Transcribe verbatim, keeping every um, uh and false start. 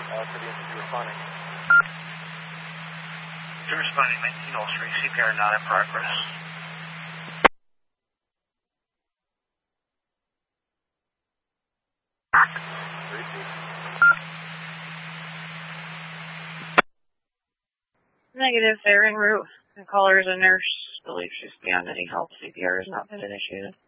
uh, for the injured responding. Injured responding nineteen oh three, C P R not in progress. Negative, they're en route. The caller is a nurse. Believe she's beyond any help. C P R has not been initiated.